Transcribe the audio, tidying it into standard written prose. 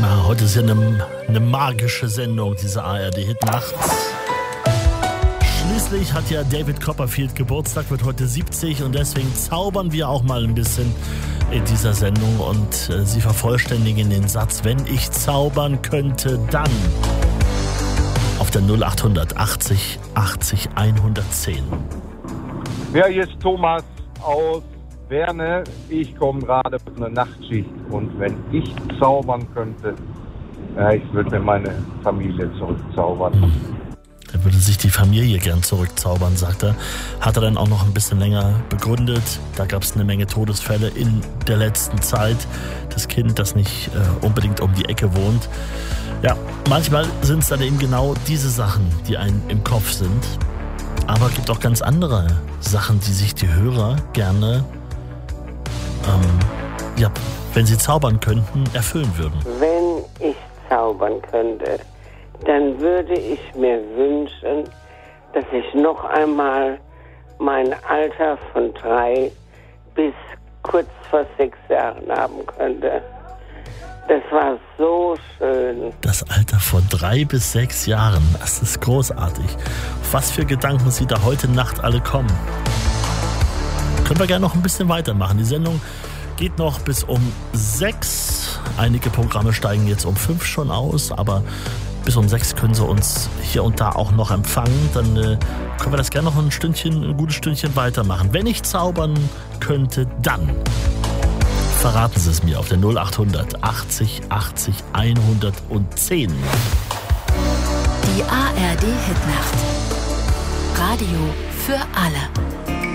Ja, heute ist ja eine magische Sendung, diese ARD-Hit-Nacht. Schließlich hat ja David Copperfield Geburtstag, wird heute 70 und deswegen zaubern wir auch mal ein bisschen in dieser Sendung und Sie vervollständigen den Satz, wenn ich zaubern könnte, dann auf der 0800 80 80 110. Ja, hier ist Thomas aus Werne. Ich komme gerade von einer Nachtschicht und wenn ich zaubern könnte, ich würde mir meine Familie zurückzaubern. Er würde sich die Familie gern zurückzaubern, sagt er. Hat er dann auch noch ein bisschen länger begründet. Da gab es eine Menge Todesfälle in der letzten Zeit. Das Kind, das nicht unbedingt um die Ecke wohnt. Ja, manchmal sind es dann eben genau diese Sachen, die einem im Kopf sind. Aber es gibt auch ganz andere Sachen, die sich die Hörer gerne, wenn sie zaubern könnten, erfüllen würden. Wenn ich zaubern könnte, dann würde ich mir wünschen, dass ich noch einmal mein Alter von 3 bis kurz vor 6 Jahren haben könnte. Das war so schön. Das Alter von 3 bis 6 Jahren, das ist großartig. Auf was für Gedanken Sie da heute Nacht alle kommen. Können wir gerne noch ein bisschen weitermachen. Die Sendung geht noch bis um 6. Einige Programme steigen jetzt um 5 schon aus, aber bis um 6 können Sie uns hier und da auch noch empfangen. Dann können wir das gerne noch ein gutes Stündchen weitermachen. Wenn ich zaubern könnte, dann verraten Sie es mir auf der 0800 80 80 110. Die ARD Hitnacht. Radio für alle.